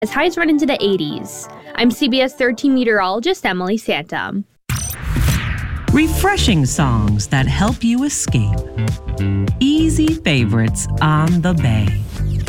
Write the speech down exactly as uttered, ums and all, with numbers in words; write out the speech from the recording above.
as highs run into the eighties. I'm C B S thirteen meteorologist Emily Santa. Refreshing songs that help you escape. Easy favorites on the Bay.